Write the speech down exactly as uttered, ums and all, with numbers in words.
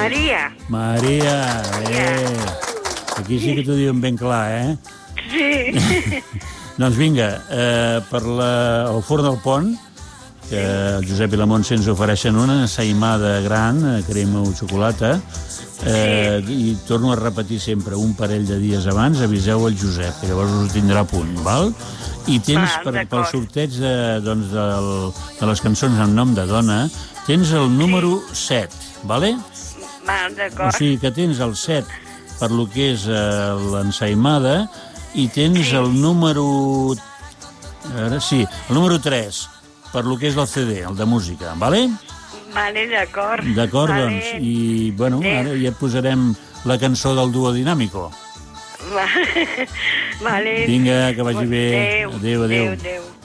Maria. Maria, bé. Aquí sí que t'ho diuen ben clar, eh? Sí. Doncs vinga, eh, per la, el forn del pont, que el Josep i la Montse ens ofereixen una ensaïmada gran, crema o xocolata, eh, sí. I torno a repetir sempre, un parell de dies abans aviseu el Josep, que llavors us tindrà a punt, val? I tens, val, per, pel sorteig de, doncs, del, de les cançons en nom de dona, tens el número sí. set, vale? Val, d'acord. O sigui que tens el set per lo que és eh, l'ensaïmada, i tens sí. el número... Ara sí, el número tres, per lo que és el C D, el de música, vale? Vale, d'acord. D'acord, vale. doncs. I, bueno, sí. ara ja posarem la cançó del duo dinàmico. Vale. Vinga, que vagi bé. Adéu, Adéu, adéu. adéu.